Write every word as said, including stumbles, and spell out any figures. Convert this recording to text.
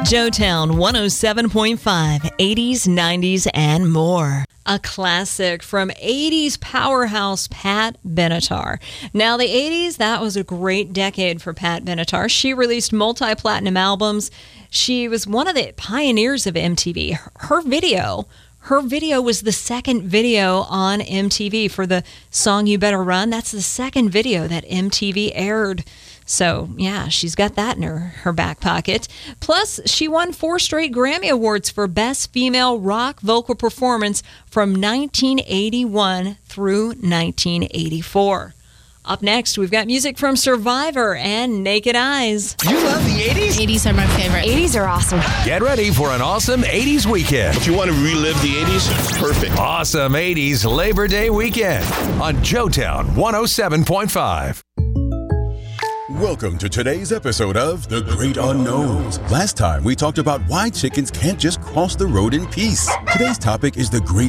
Joetown one oh seven point five, eighties, nineties, and more. A classic from eighties powerhouse Pat Benatar. Now, the eighties, that was a great decade for Pat Benatar. She released multi-platinum albums. She was one of the pioneers of M T V. Her video, her video was the second video on M T V for the song You Better Run. That's the second video that M T V aired. So, yeah, she's got that in her, her back pocket. Plus, she won four straight Grammy Awards for Best Female Rock Vocal Performance from nineteen eighty-one through nineteen eighty-four. Up next, we've got music from Survivor and Naked Eyes. You love the eighties? eighties are my favorite. eighties are awesome. Get ready for an awesome eighties weekend. If you want to relive the eighties, perfect. Awesome eighties Labor Day weekend on Joetown one oh seven point five. Welcome to today's episode of The Great Unknowns. Last time we talked about why chickens can't just cross the road in peace. Today's topic is the Great